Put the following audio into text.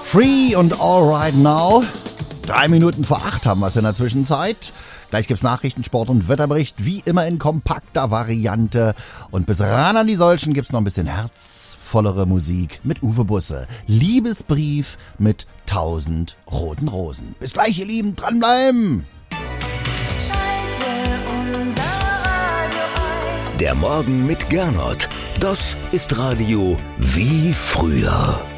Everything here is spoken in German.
Free und All Right Now. 3 Minuten vor 8 haben wir es in der Zwischenzeit. Gleich gibt's Nachrichten, Sport und Wetterbericht, wie immer in kompakter Variante. Und bis ran an die Solchen gibt's noch ein bisschen herzvollere Musik mit Uwe Busse. Liebesbrief mit 1000 roten Rosen. Bis gleich, ihr Lieben, dranbleiben! Der Morgen mit Gernot. Das ist Radio wie früher.